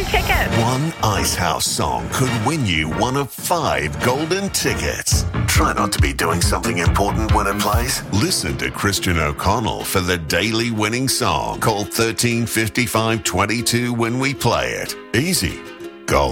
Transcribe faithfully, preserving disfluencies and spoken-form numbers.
golden ticket. One Icehouse song could win you one of five golden tickets. Try not to be doing something important when it plays. Listen to Christian O'Connell for the daily winning song. Call thirteen fifty-five twenty-two when we play it. Easy. Gold.